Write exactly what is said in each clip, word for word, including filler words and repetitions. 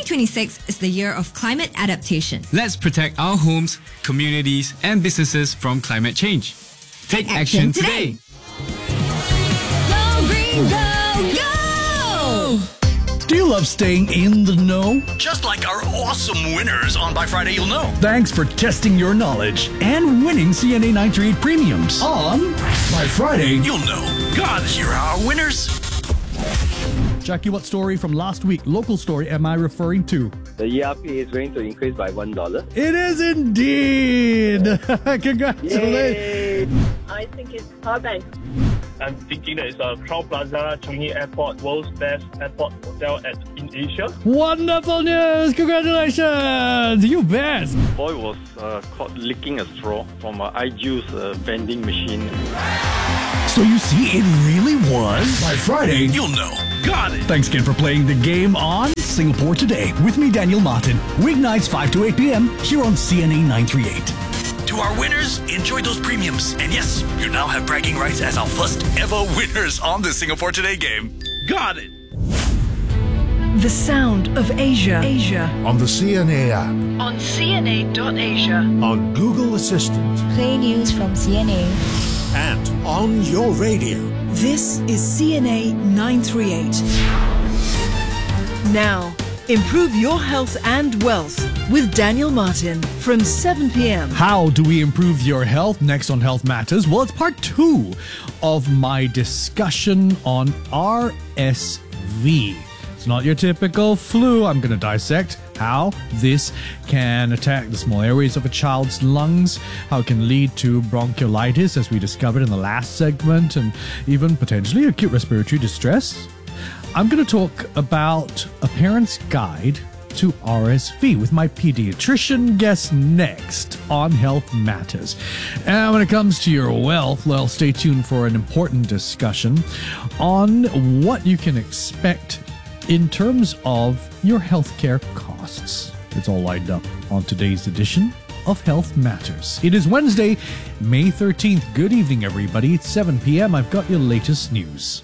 twenty-six is the year of climate adaptation. Let's protect our homes, communities, and businesses from climate change. Take, Take action, action today. today. Go green, go, go! Do you love staying in the know? Just like our awesome winners on By Friday You'll Know. Thanks for testing your knowledge and winning C N A nine thirty-eight premiums on By Friday You'll Know. God, here are our winners. Jackie, what story from last week, local story, am I referring to? The E R P is going to increase by one dollar. It is indeed. Congratulations. Yay. I think it's Power Bank. I'm thinking that it's a Crowne Plaza Changi Airport, world's best airport hotel at, in Asia. Wonderful news! Congratulations! You best! Boy was uh, caught licking a straw from an iJuice uh, vending machine. So you see, it really was By Friday You'll Know. Got it! Thanks again for playing the game on Singapore Today with me, Daniel Martin. Weeknights five to eight p.m. here on C N A nine thirty-eight. To our winners, enjoy those premiums. And yes, you now have bragging rights as our first ever winners on the Singapore Today game. Got it! The sound of Asia. Asia. On the C N A app. On C N A dot asia. On Google Assistant. Play news from C N A. And on your radio. This is C N A nine thirty-eight. Now, improve your health and wealth with Daniel Martin from seven p.m. How do we improve your health? Next on Health Matters. Well, it's part two of my discussion on R S V. It's not your typical flu. I'm going to dissect how this can attack the small airways of a child's lungs, how it can lead to bronchiolitis, as we discovered in the last segment, and even potentially acute respiratory distress. I'm going to talk about a parent's guide to R S V with my pediatrician guest next on Health Matters. And when it comes to your wealth, well, stay tuned for an important discussion on what you can expect in terms of your healthcare costs. It's all lined up on today's edition of Health Matters. It is Wednesday, May thirteenth. Good evening, everybody. It's seven p.m. I've got your latest news.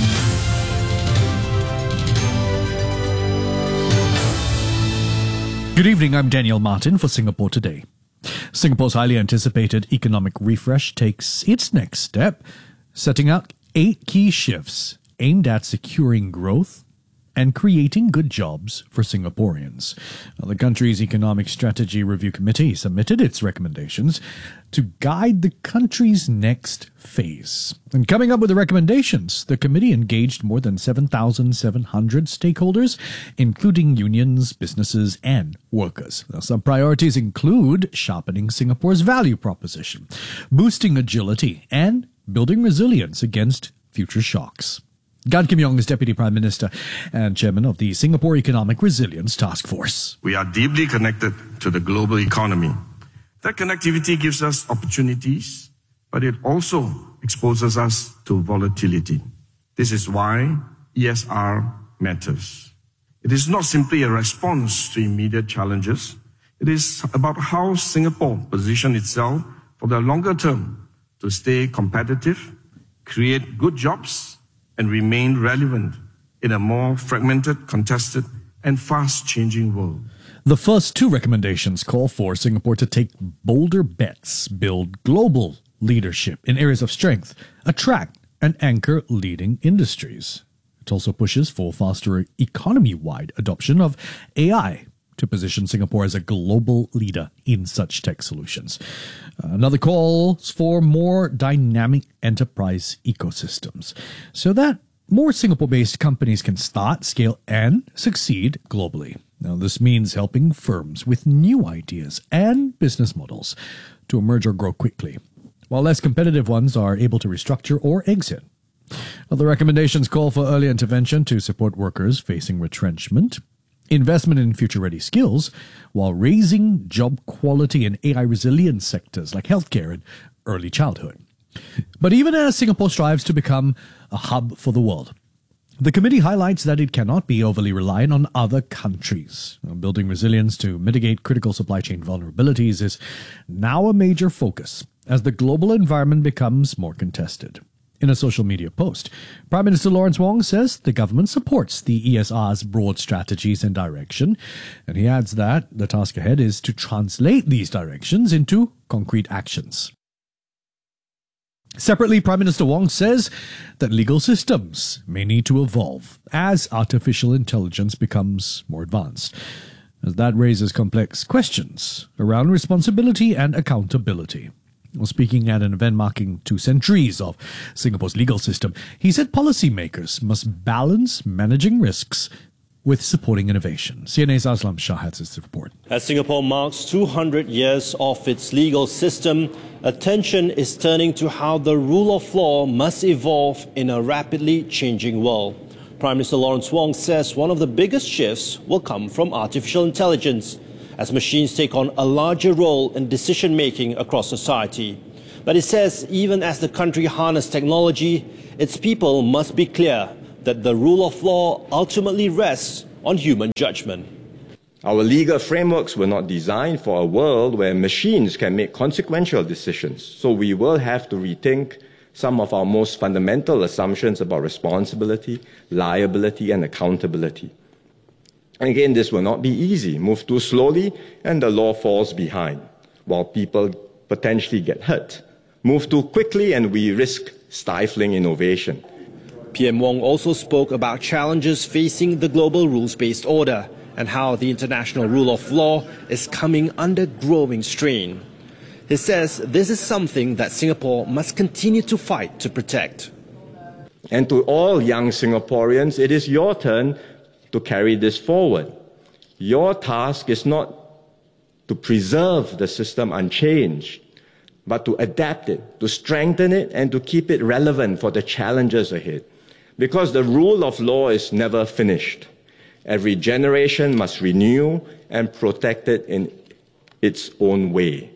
Good evening, I'm Daniel Martin for Singapore Today. Singapore's highly anticipated economic refresh takes its next step, setting out eight key shifts aimed at securing growth and creating good jobs for Singaporeans. Now, the country's Economic Strategy Review Committee submitted its recommendations to guide the country's next phase. And coming up with the recommendations, the committee engaged more than seven thousand seven hundred stakeholders, including unions, businesses, and workers. Now, some priorities include sharpening Singapore's value proposition, boosting agility, and building resilience against future shocks. Gan Kim Yong is Deputy Prime Minister and Chairman of the Singapore Economic Resilience Task Force. We are deeply connected to the global economy. That connectivity gives us opportunities, but it also exposes us to volatility. This is why E S R matters. It is not simply a response to immediate challenges. It is about how Singapore positions itself for the longer term to stay competitive, create good jobs, and remain relevant in a more fragmented, contested, and fast-changing world. The first two recommendations call for Singapore to take bolder bets, build global leadership in areas of strength, attract and anchor leading industries. It also pushes for faster economy-wide adoption of A I to position Singapore as a global leader in such tech solutions. Another calls for more dynamic enterprise ecosystems so that more Singapore-based companies can start, scale, and succeed globally. Now, this means helping firms with new ideas and business models to emerge or grow quickly, while less competitive ones are able to restructure or exit. Now, the recommendations call for early intervention to support workers facing retrenchment, investment in future-ready skills, while raising job quality in A I resilient sectors like healthcare and early childhood. But even as Singapore strives to become a hub for the world, the committee highlights that it cannot be overly reliant on other countries. Building resilience to mitigate critical supply chain vulnerabilities is now a major focus as the global environment becomes more contested. In a social media post, Prime Minister Lawrence Wong says the government supports the E S R's broad strategies and direction, and he adds that the task ahead is to translate these directions into concrete actions. Separately, Prime Minister Wong says that legal systems may need to evolve as artificial intelligence becomes more advanced, as that raises complex questions around responsibility and accountability. Well, speaking at an event marking two centuries of Singapore's legal system, he said policymakers must balance managing risks with supporting innovation. C N A's Aslam Shah has this report. As Singapore marks two hundred years of its legal system, attention is turning to how the rule of law must evolve in a rapidly changing world. Prime Minister Lawrence Wong says one of the biggest shifts will come from artificial intelligence, as machines take on a larger role in decision-making across society. But he says even as the country harnesses technology, its people must be clear that the rule of law ultimately rests on human judgment. Our legal frameworks were not designed for a world where machines can make consequential decisions, so we will have to rethink some of our most fundamental assumptions about responsibility, liability, and accountability. And again, this will not be easy. Move too slowly and the law falls behind, while people potentially get hurt. Move too quickly and we risk stifling innovation. P M Wong also spoke about challenges facing the global rules-based order and how the international rule of law is coming under growing strain. He says this is something that Singapore must continue to fight to protect. And to all young Singaporeans, it is your turn to carry this forward. Your task is not to preserve the system unchanged, but to adapt it, to strengthen it, and to keep it relevant for the challenges ahead. Because the rule of law is never finished. Every generation must renew and protect it in its own way.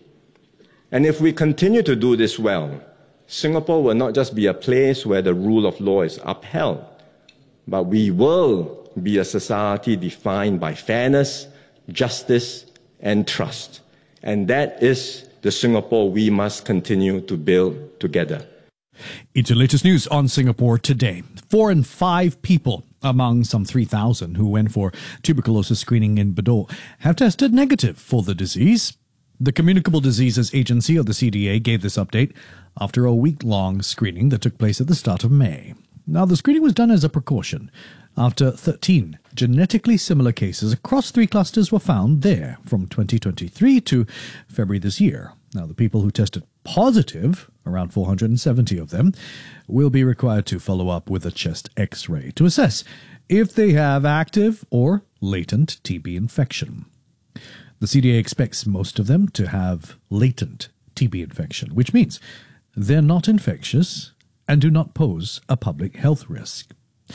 And if we continue to do this well, Singapore will not just be a place where the rule of law is upheld, but we will be a society defined by fairness, justice, and trust. And that is the Singapore we must continue to build together. It's your latest news on Singapore Today. Four in five people among some three thousand who went for tuberculosis screening in Bedok have tested negative for the disease. The Communicable Diseases Agency, or the C D A, gave this update after a week-long screening that took place at the start of May. Now, the screening was done as a precaution after thirteen genetically similar cases across three clusters were found there from twenty twenty-three to February this year. Now, the people who tested positive, around four hundred seventy of them, will be required to follow up with a chest X-ray to assess if they have active or latent T B infection. The C D A expects most of them to have latent T B infection, which means they're not infectious and do not pose a public health risk.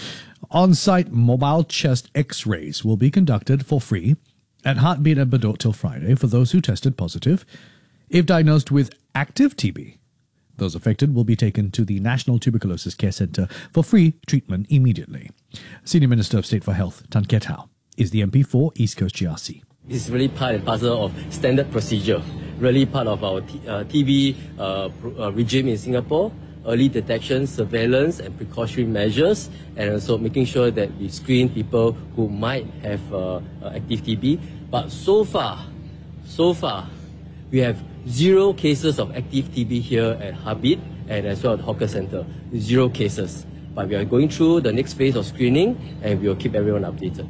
On-site mobile chest X-rays will be conducted for free at Heartbeat at Bedok till Friday for those who tested positive. If diagnosed with active T B, those affected will be taken to the National Tuberculosis Care Centre for free treatment immediately. Senior Minister of State for Health, Tan Kiat Hau, is the M P for East Coast G R C. It's really part and parcel of standard procedure, really part of our t- uh, T B uh, pro- uh, regime in Singapore. Early detection, surveillance and precautionary measures, and also making sure that we screen people who might have uh, uh, active T B. But so far, so far, we have zero cases of active T B here at Heartbeat and as well at Hawker Centre. Zero cases. But we are going through the next phase of screening and we will keep everyone updated.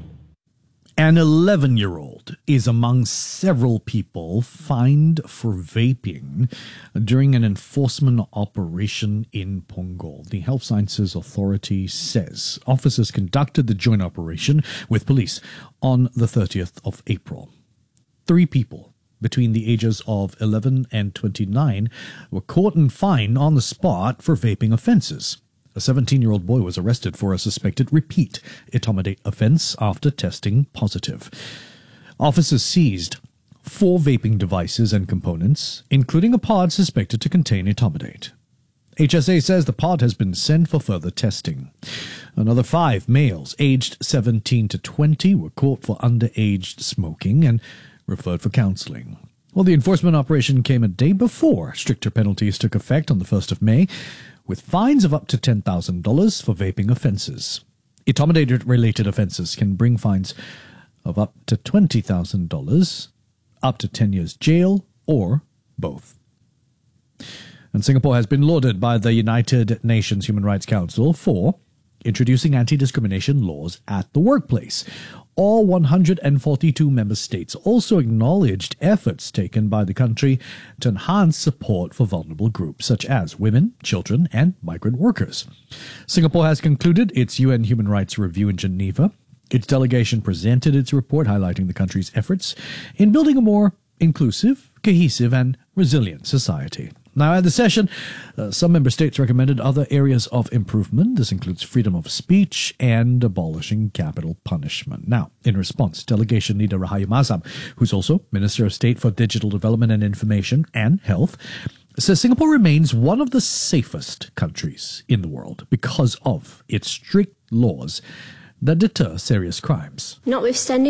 An eleven-year-old is among several people fined for vaping during an enforcement operation in Punggol. The Health Sciences Authority says officers conducted the joint operation with police on the thirtieth of April. Three people between the ages of eleven and twenty-nine were caught and fined on the spot for vaping offences. A seventeen-year-old boy was arrested for a suspected repeat etomidate offence after testing positive. Officers seized four vaping devices and components, including a pod suspected to contain etomidate. H S A says the pod has been sent for further testing. Another five males aged seventeen to twenty were caught for underage smoking and referred for counselling. Well, the enforcement operation came a day before stricter penalties took effect on the first of May, with fines of up to ten thousand dollars for vaping offences. Etomidate-related offences can bring fines of up to twenty thousand dollars, up to ten years jail, or both. And Singapore has been lauded by the United Nations Human Rights Council for introducing anti-discrimination laws at the workplace. All one hundred forty-two member states also acknowledged efforts taken by the country to enhance support for vulnerable groups such as women, children, and migrant workers. Singapore has concluded its U N Human Rights Review in Geneva. Its delegation presented its report highlighting the country's efforts in building a more inclusive, cohesive, and resilient society. Now, at the session, uh, some member states recommended other areas of improvement. This includes freedom of speech and abolishing capital punishment. Now, in response, delegation leader Rahayu Mazam, who's also Minister of State for Digital Development and Information and Health, says Singapore remains one of the safest countries in the world because of its strict laws that deter serious crimes. Notwithstanding